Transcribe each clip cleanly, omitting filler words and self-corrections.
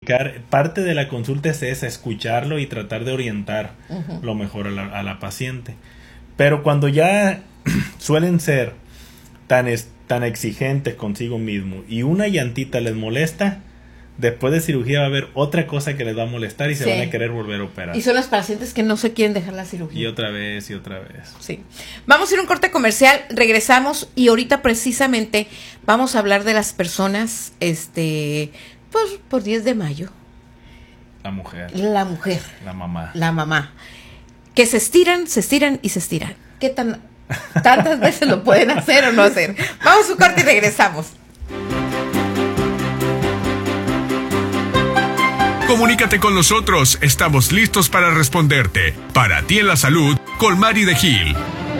explicar. Parte de la consulta es esa, escucharlo y tratar de orientar lo mejor a la paciente. Pero cuando ya suelen ser tan exigentes consigo mismo y una llantita les molesta, después de cirugía va a haber otra cosa que les va a molestar y se van a querer volver a operar. Y son los pacientes que no se quieren dejar la cirugía. Y otra vez, y otra vez. Sí. Vamos a ir a un corte comercial, regresamos y ahorita precisamente vamos a hablar de las personas, pues por 10 de mayo. La mujer. La mujer. La mamá. La mamá. Que se estiran y se estiran. ¿Qué tantas veces lo pueden hacer o no hacer? Vamos a un corte y regresamos. Comunícate con nosotros, estamos listos para responderte. Para ti en la salud, con Mari de Gil.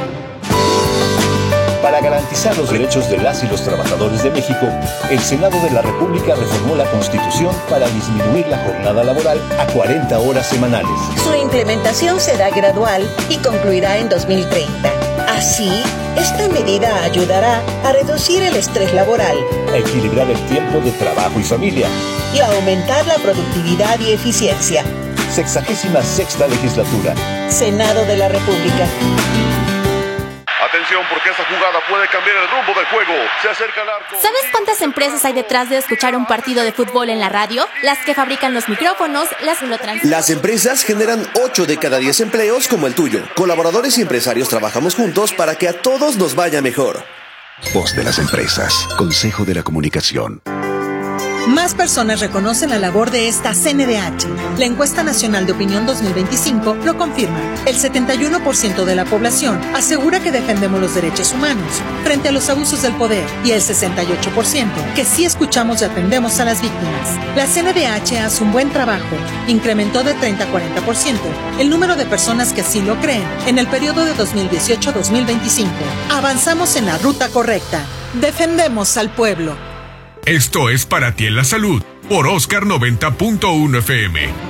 Para garantizar los derechos de las y los trabajadores de México, el Senado de la República reformó la Constitución para disminuir la jornada laboral a 40 horas semanales. Su implementación será gradual y concluirá en 2030. Así, esta medida ayudará a reducir el estrés laboral, a equilibrar el tiempo de trabajo y familia y a aumentar la productividad y eficiencia. 66ª legislatura. Senado de la República. Atención, porque esta jugada puede cambiar el rumbo del juego. Se acerca el arco. ¿Sabes cuántas empresas hay detrás de escuchar un partido de fútbol en la radio? Las que fabrican los micrófonos, las que lo transmiten. Las empresas generan 8 de cada 10 empleos como el tuyo. Colaboradores y empresarios trabajamos juntos para que a todos nos vaya mejor. Voz de las empresas. Consejo de la Comunicación. Más personas reconocen la labor de esta CNDH. La encuesta nacional de opinión 2025 lo confirma. El 71% de la población asegura que defendemos los derechos humanos frente a los abusos del poder y el 68% que sí escuchamos y atendemos a las víctimas. La CNDH hace un buen trabajo. Incrementó de 30 a 40% el número de personas que así lo creen en el periodo de 2018-2025. Avanzamos en la ruta correcta. Defendemos al pueblo. Esto es Para ti en la salud, por Oscar 90.1 FM.